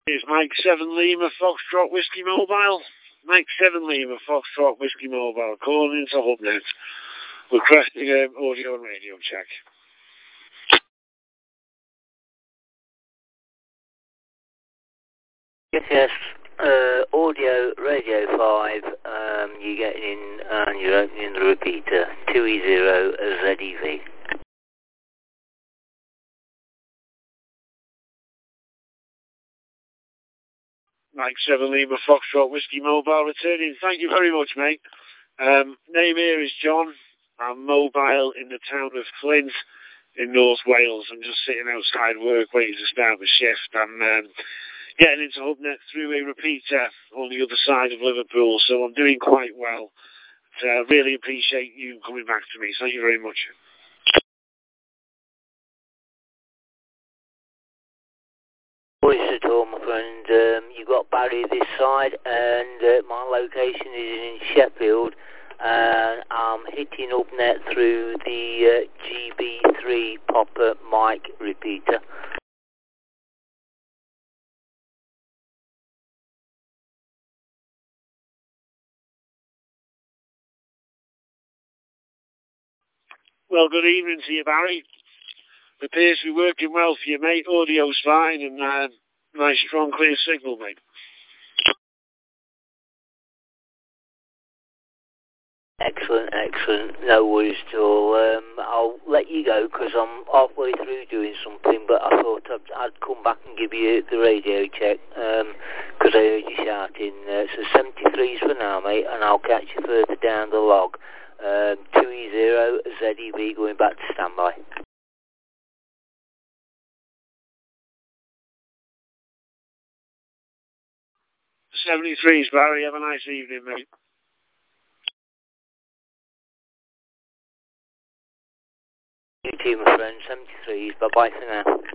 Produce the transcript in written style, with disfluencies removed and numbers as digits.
It's Mike 7 Lima Foxtrot Whiskey Mobile. Mike 7 Lima Foxtrot Whiskey Mobile calling into Hubnet. Requesting an audio and radio check. Yes, audio, radio 5, you're getting in and you're opening the repeater, 2E0 ZEV. Mike 7 Lima Foxtrot Whiskey Mobile returning. Thank you very much, mate. Name here is John. I'm mobile in the town of Flint in North Wales. I'm just sitting outside work waiting to start the shift. I'm getting into Hubnet through a repeater on the other side of Liverpool, so I'm doing quite well. So I really appreciate you coming back to me. Thank you very much. Voice at all, my friend. You got Barry this side, and my location is in Sheffield, and I'm hitting Hubnet through the GB3 Popper mic repeater. Well, good evening to you, Barry. It appears to be working well for you, mate. Audio's fine and nice, strong, clear signal, mate. Excellent, excellent. No worries at all. I'll let you go because I'm halfway through doing something, but I thought I'd come back and give you the radio check because I heard you shouting. So 73s for now, mate, and I'll catch you further down the log. 2E0 ZEV going back to standby. 73s, Barry. Have a nice evening, mate. You too, my friend. 73s. Bye-bye for now.